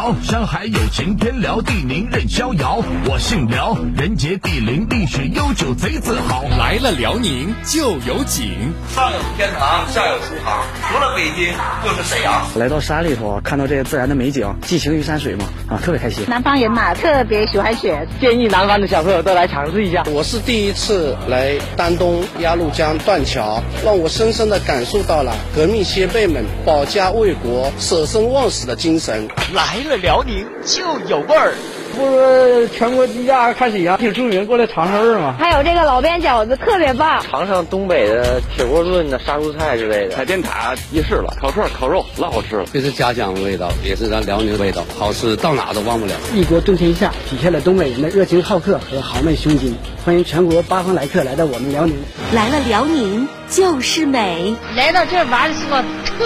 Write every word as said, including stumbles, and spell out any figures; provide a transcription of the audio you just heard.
聊，山海有情天聊地宁任逍遥。我姓辽，人杰地灵，历史悠久，贼自豪。 来了辽宁就有景， 上有天堂，下有苏杭，除了北京就是沈阳。 来到山里头，看到这些自然的美景，寄情于山水嘛，啊，特别开心。 南方人嘛，特别喜欢雪， 建议南方的小朋友都来尝试一下。 我是第一次来丹东鸭绿江断桥，让我深深地感受到了革命先辈们保家卫国、舍生忘死的精神。 来了辽宁就有味儿。 不是全国低价看沈阳挺出名，过来尝尝味儿嘛。 还有这个老边饺子特别棒， 尝尝东北的铁锅炖的杀猪菜之类的。 海淀塔夜市了，烤串烤肉老好吃了， 这是家乡的味道，也是咱辽宁的味道，好吃到哪都忘不了。 一国顿天下，体现了东北人的热情好客和豪迈胸襟。欢迎全国八方来客来到我们辽宁。 来了辽宁就是美， 来到这玩的是我。